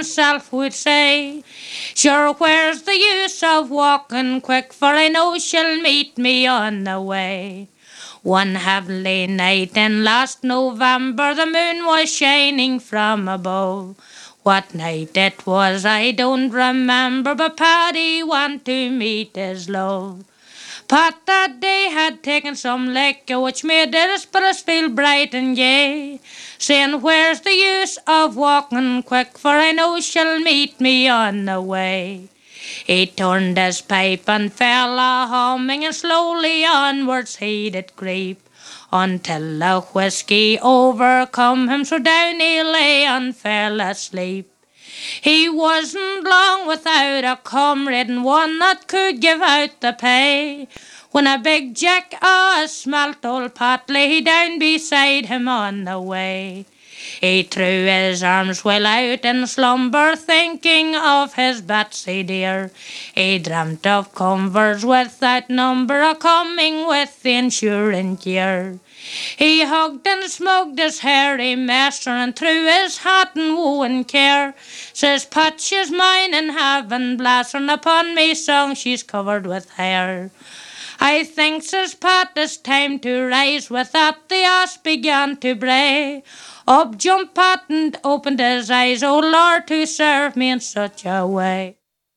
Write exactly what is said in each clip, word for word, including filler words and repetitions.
himself would say, sure, where's the use of walking quick, for I know she'll meet me on the way. One heavenly night in last November, the moon was shining from above. What night it was I don't remember, but Paddy went to meet his love. Pat that day had taken some liquor, which made his spirits feel bright and gay, saying, where's the use of walking quick, for I know she'll meet me on the way. He turned his pipe and fell a-humming, and slowly onwards he did creep, until the whiskey overcome him, so down he lay and fell asleep. He wasn't long without a comrade, and one that could give out the pay, when a big jack a smelt old Pat lay down beside him on the way. He threw his arms well out in slumber, thinking of his Betsy dear. He dreamt of comforts without number, a coming with the ensuring year. He hugged and smoked his hairy master, and threw his hat and woe and care. Says, Pat, she's mine in heaven, bless her, and upon me song she's covered with hair. I think, says Pat, it's time to rise. With that the ass began to bray. Up jumped Pat and opened his eyes, oh Lord, to serve me in such a way.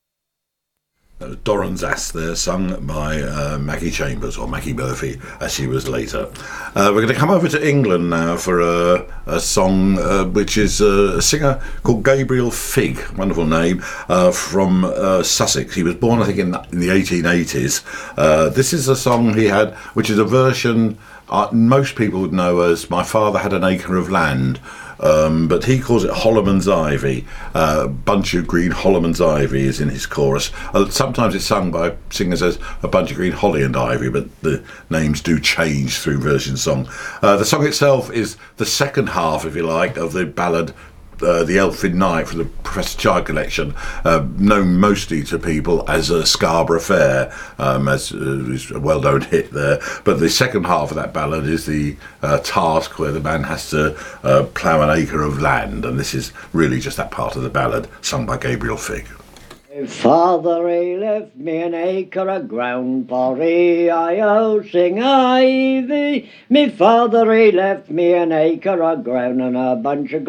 Uh, Doran's Ass there, sung by uh, Maggie Chambers, or Maggie Murphy as she was later. Uh, we're going to come over to England now for a, a song uh, which is uh, a singer called Gabriel Fig, wonderful name, uh, from uh, Sussex. He was born, I think, in, in the eighteen eighties. Uh, this is a song he had, which is a version uh, most people would know as My Father Had an Acre of Land. Um, but he calls it Holloman's Ivy. A uh, bunch of green Holloman's Ivy is in his chorus. Uh, sometimes it's sung by singers as A Bunch of Green Holly and Ivy, but the names do change through version song. Uh, the song itself is the second half, if you like, of the ballad Uh, the Elfin Knight from the Professor Child collection, uh, known mostly to people as a Scarborough Fair, um, as uh, is a well-known hit there. But the second half of that ballad is the uh, task where the man has to uh, plough an acre of land, and this is really just that part of the ballad sung by Gabriel Fig. Father, he left me an acre of ground for E I O sing ivy. Me father, he left me an acre of ground and a bunch of